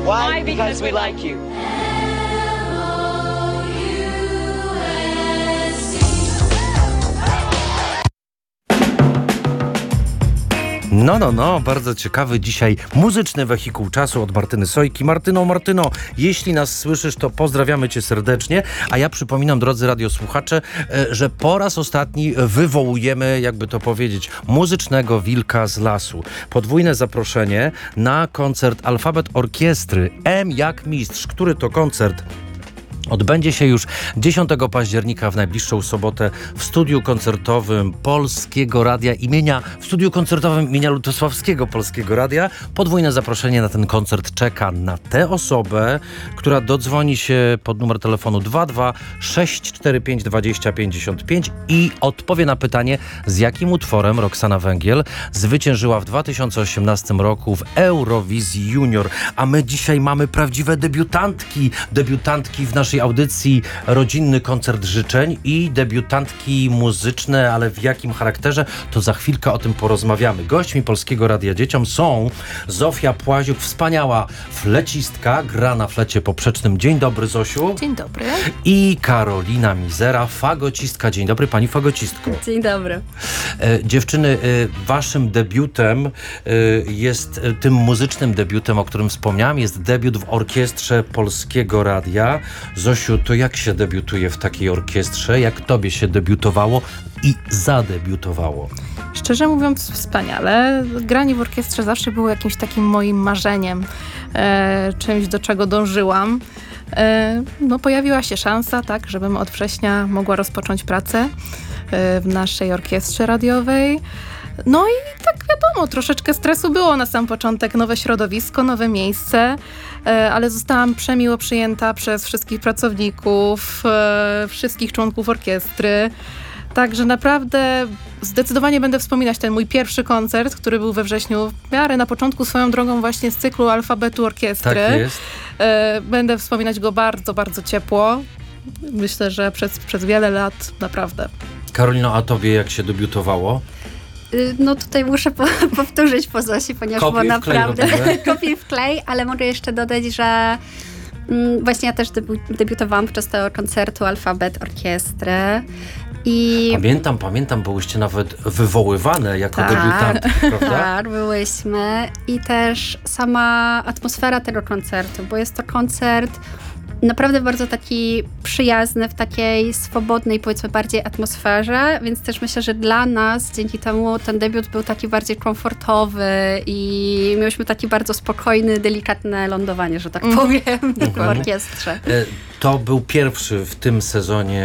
Why? Because we like you. No, bardzo ciekawy dzisiaj muzyczny wehikuł czasu od Martyny Sojki. Martyno, jeśli nas słyszysz, to pozdrawiamy cię serdecznie, a ja przypominam, drodzy radiosłuchacze, że po raz ostatni wywołujemy, jakby to powiedzieć, muzycznego wilka z lasu. Podwójne zaproszenie na koncert Alfabet Orkiestry M jak Mistrz. Który to koncert? Odbędzie się już 10 października w najbliższą sobotę w studiu koncertowym Polskiego Radia w studiu koncertowym imienia Lutosławskiego Polskiego Radia. Podwójne zaproszenie na ten koncert czeka na tę osobę, która dodzwoni się pod numer telefonu 22 645 20 55 i odpowie na pytanie, z jakim utworem Roxana Węgiel zwyciężyła w 2018 roku w Eurowizji Junior. A my dzisiaj mamy prawdziwe debiutantki w naszej audycji Rodzinny Koncert Życzeń i debiutantki muzyczne, ale w jakim charakterze, to za chwilkę o tym porozmawiamy. Gośćmi Polskiego Radia Dzieciom są Zofia Płaziuk, wspaniała flecistka, gra na flecie poprzecznym. Dzień dobry, Zosiu. Dzień dobry. I Karolina Mizera, fagocistka. Dzień dobry, pani fagocistko. Dzień dobry. Dziewczyny, waszym debiutem jest, tym muzycznym debiutem, o którym wspomniałam, jest debiut w orkiestrze Polskiego Radia. Zosiu, to jak się debiutuje w takiej orkiestrze? Jak tobie się debiutowało i zadebiutowało? Szczerze mówiąc, wspaniale. Granie w orkiestrze zawsze było jakimś takim moim marzeniem, czymś, do czego dążyłam. Pojawiła się szansa, tak, żebym od września mogła rozpocząć pracę w naszej orkiestrze radiowej. No i tak wiadomo, troszeczkę stresu było na sam początek, nowe środowisko, nowe miejsce, ale zostałam przemiło przyjęta przez wszystkich pracowników, wszystkich członków orkiestry. Także naprawdę zdecydowanie będę wspominać ten mój pierwszy koncert, który był we wrześniu, w miarę na początku swoją drogą właśnie z cyklu Alfabetu Orkiestry. Tak jest. Będę wspominać go bardzo, bardzo ciepło. Myślę, że przez wiele lat naprawdę. Karolino, a tobie jak się debiutowało? No tutaj muszę powtórzyć po Zosi, ponieważ było naprawdę kopiuj w klej, ale mogę jeszcze dodać, że właśnie ja też debiutowałam podczas tego koncertu Alfabet Orkiestry. I Pamiętam, byłyście nawet wywoływane jako debiutantki, prawda? Tak, byłyśmy. I też sama atmosfera tego koncertu, bo jest to koncert naprawdę bardzo taki przyjazny, w takiej swobodnej, powiedzmy bardziej atmosferze, więc też myślę, że dla nas dzięki temu ten debiut był taki bardziej komfortowy i mieliśmy taki bardzo spokojny, delikatne lądowanie, że tak powiem, w orkiestrze. To był pierwszy w tym sezonie